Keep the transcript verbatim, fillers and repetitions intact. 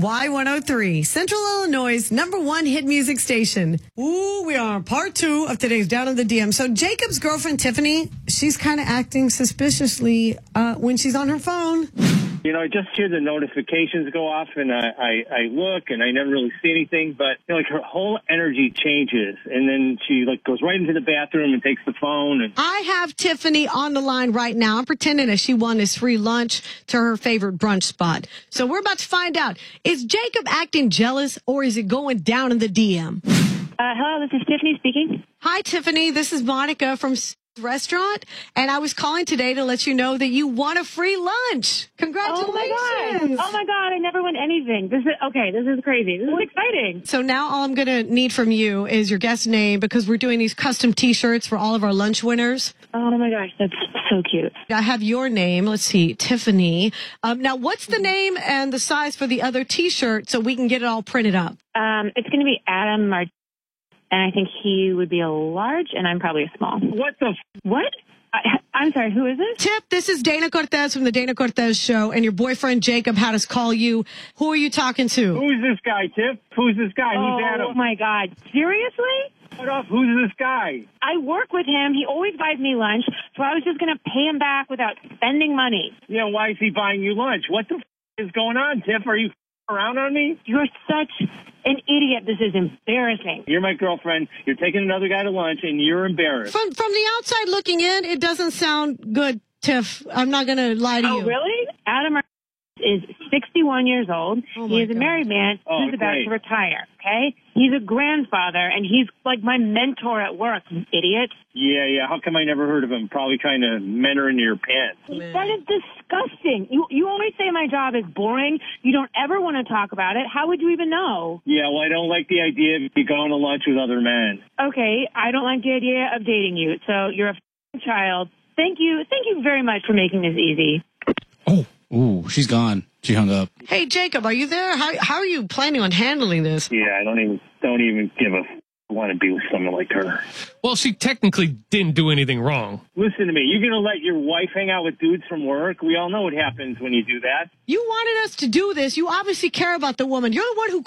Y one oh three, Central Illinois' number one hit music station. Ooh, we are on part two of today's Down in the D M. So Jacob's girlfriend, Tiffany, she's kind of acting suspiciously uh, when she's on her phone. You know, I just hear the notifications go off, and I, I, I look, and I never really see anything. But you know, like her whole energy changes, and then she like goes right into the bathroom and takes the phone. And I have Tiffany on the line right now. I'm pretending that she won this free lunch to her favorite brunch spot. So we're about to find out: is Jacob acting jealous, or is it going down in the D M? Uh, hello, this is Tiffany speaking. Hi, Tiffany. This is Monica from Restaurant, and I was calling today to let you know that you won a free lunch. Congratulations. Oh my god. Oh my god, I never won anything. This is okay, this is crazy. This is exciting. So now all I'm going to need from you is your guest name, because we're doing these custom t-shirts for all of our lunch winners. Oh my gosh, that's so cute. I have your name. Let's see, Tiffany. Um, now, what's the name and the size for the other t-shirt so we can get it all printed up? Um, it's going to be Adam Martinez. And I think he would be a large, and I'm probably a small. what the? F- What? I, I'm sorry, who is this? Tip, this is Dana Cortez from the Dana Cortez Show, and your boyfriend Jacob had us call you. Who are you talking to? Who's this guy, Tiff? Who's this guy? Oh, He's Adam. my God. Seriously? Shut up. Who's this guy? I work with him. He always buys me lunch, so I was just going to pay him back without spending money. Yeah, why is he buying you lunch? What the f- is going on, Tiff? Are you f- around on me? You're such an idiot. This is embarrassing. You're my girlfriend. You're taking another guy to lunch, and you're embarrassed. From from the outside looking in, it doesn't sound good, Tiff. I'm not going to lie to Oh, you. really? Adam is sixty-one years old. Oh, he my is a God. married man Oh, who's about great. to retire, okay? He's a grandfather, and he's like my mentor at work, you idiot. Yeah, yeah. How come I never heard of him? Probably trying to mentor into your pants. That is disgusting. You you always say my job is boring. You don't ever want to talk about it. How would you even know? Yeah, well, I don't like the idea of you going to lunch with other men. Okay, I don't like the idea of dating you, so you're a f***ing child. Thank you. Thank you very much for making this easy. Oh, ooh, she's gone. She hung up. Hey, Jacob, are you there? How how are you planning on handling this? Yeah, I don't even don't even give a f- want to be with someone like her. Well, she technically didn't do anything wrong. Listen to me. You're going to let your wife hang out with dudes from work? We all know what happens when you do that. You wanted us to do this. You obviously care about the woman. You're the one who